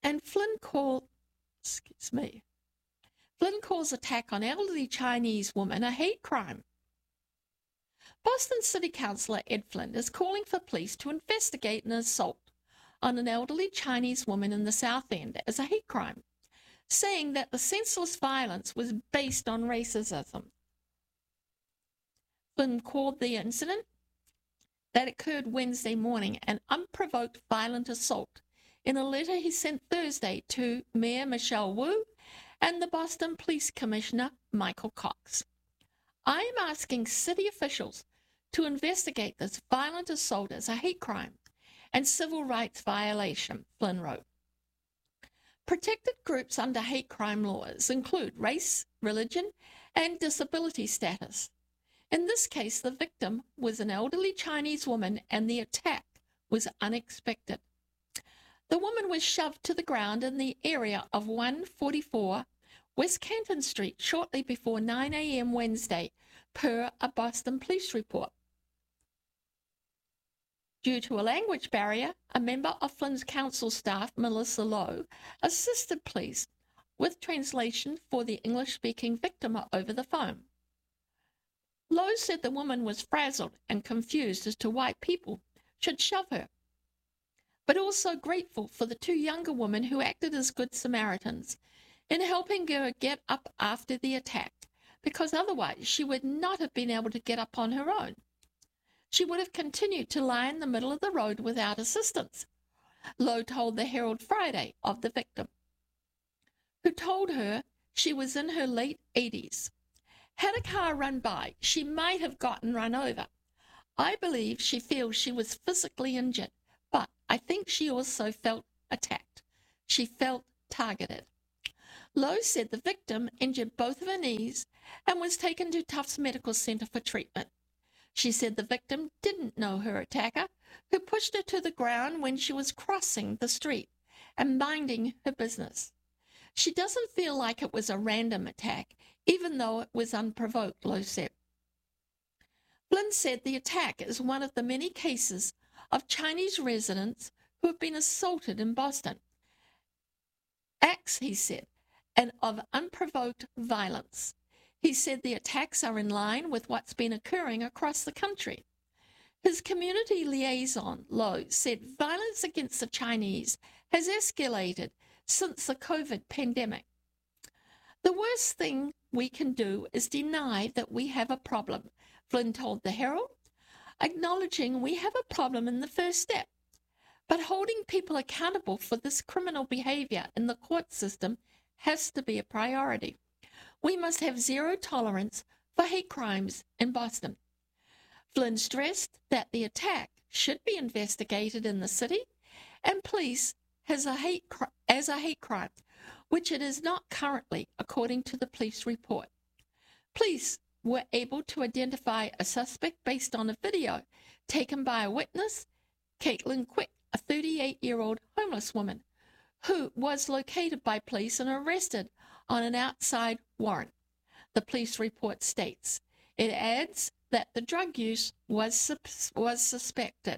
And Flynn calls attack on elderly Chinese woman a hate crime. Boston City Councilor Ed Flynn is calling for police to investigate an assault on an elderly Chinese woman in the South End as a hate crime, saying that the senseless violence was based on racism. Flynn called the incident that occurred Wednesday morning an unprovoked violent assault in a letter he sent Thursday to Mayor Michelle Wu and the Boston Police Commissioner Michael Cox. I am asking city officials to investigate this violent assault as a hate crime and civil rights violation, Flynn wrote. Protected groups under hate crime laws include race, religion, and disability status. In this case, the victim was an elderly Chinese woman and the attack was unexpected. The woman was shoved to the ground in the area of 144 West Canton Street shortly before 9 a.m. Wednesday, per a Boston police report. Due to a language barrier, a member of Flynn's council staff, Melissa Lowe, assisted police with translation for the English-speaking victim over the phone. Lowe said the woman was frazzled and confused as to why people should shove her, but also grateful for the two younger women who acted as good Samaritans in helping her get up after the attack, because otherwise she would not have been able to get up on her own. She would have continued to lie in the middle of the road without assistance, Lowe told the Herald Friday of the victim, who told her she was in her late 80s. Had a car run by, she might have gotten run over. I believe she feels she was physically injured, but I think she also felt attacked. She felt targeted. Lowe said the victim injured both of her knees and was taken to Tufts Medical Center for treatment. She said the victim didn't know her attacker, who pushed her to the ground when she was crossing the street and minding her business. She doesn't feel like it was a random attack, even though it was unprovoked, Lowe said. Flynn said the attack is one of the many cases of Chinese residents who have been assaulted in Boston. Acts, he said, and of unprovoked violence. He said the attacks are in line with what's been occurring across the country. His community liaison, Lowe, said violence against the Chinese has escalated since the COVID pandemic. The worst thing we can do is deny that we have a problem, Flynn told the Herald. Acknowledging we have a problem in the first step, but holding people accountable for this criminal behavior in the court system has to be a priority. We must have zero tolerance for hate crimes in Boston. Flynn stressed that the attack should be investigated in the city and police as a hate crime, which it is not currently, according to the police report. Police were able to identify a suspect based on a video taken by a witness, Caitlin Quick, a 38-year-old homeless woman, who was located by police and arrested on an outside warrant. The police report states. It adds that the drug use was suspected.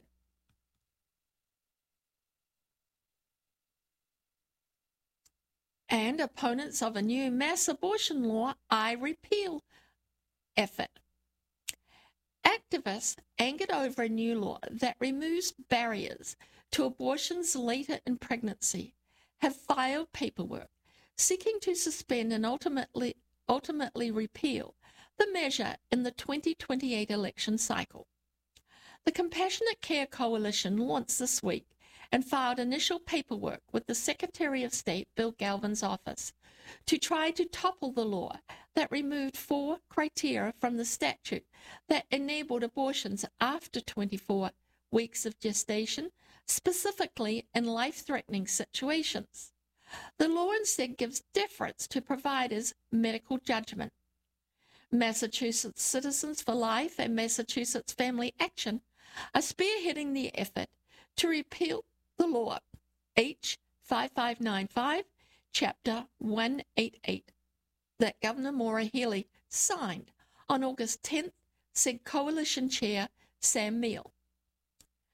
And opponents of a new mass abortion law, I repeal effort. Activists angered over a new law that removes barriers to abortions later in pregnancy have filed paperwork seeking to suspend and ultimately repeal the measure in the 2028 election cycle. The Compassionate Care Coalition launched this week and filed initial paperwork with the Secretary of State, Bill Galvin's office, to try to topple the law that removed 4 criteria from the statute that enabled abortions after 24 weeks of gestation, specifically in life-threatening situations. The law instead gives deference to providers' medical judgment. Massachusetts Citizens for Life and Massachusetts Family Action are spearheading the effort to repeal the law, H. 5595, Chapter 188, that Governor Maura Healey signed on August 10th, said Coalition Chair Sam Meal.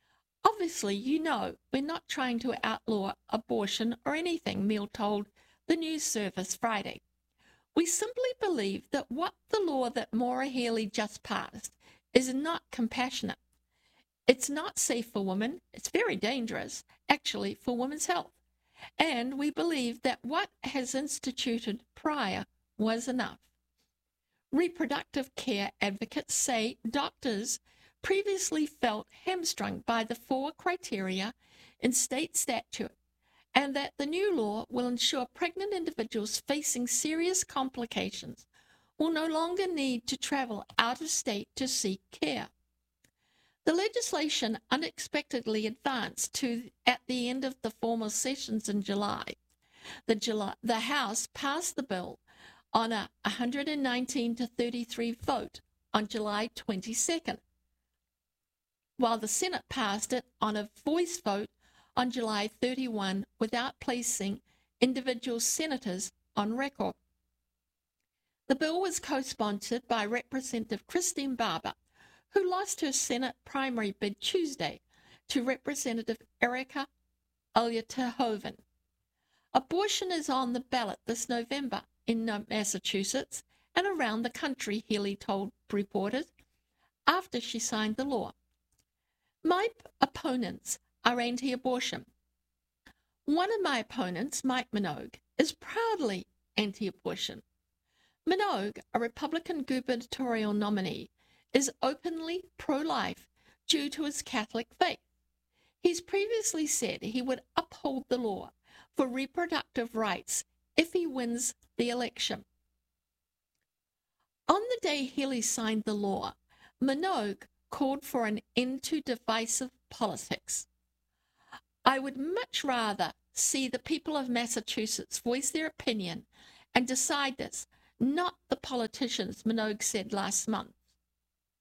Obviously, you know we're not trying to outlaw abortion or anything, Mill told the news service Friday. We simply believe that what the law that Maura Healey just passed is not compassionate. It's not safe for women. It's very dangerous, actually, for women's health. And we believe that what has instituted prior was enough. Reproductive care advocates say doctors previously felt hamstrung by the 4 criteria in state statute, and that the new law will ensure pregnant individuals facing serious complications will no longer need to travel out of state to seek care. The legislation unexpectedly advanced at the end of the formal sessions in July. The House passed the bill on a 119 to 33 vote on July 22nd, while the Senate passed it on a voice vote on July 31 without placing individual senators on record. The bill was co-sponsored by Representative Christine Barber, who lost her Senate primary bid Tuesday to Representative Erica Olya-Terhoven. Abortion is on the ballot this November in Massachusetts and around the country, Healey told reporters after she signed the law. My opponents are anti-abortion. One of my opponents, Mike Minogue, is proudly anti-abortion. Minogue, a Republican gubernatorial nominee, is openly pro-life due to his Catholic faith. He's previously said he would uphold the law for reproductive rights if he wins the election. On the day Healey signed the law, Minogue called for an end to divisive politics. I would much rather see the people of Massachusetts voice their opinion and decide this, not the politicians, Minogue said last month.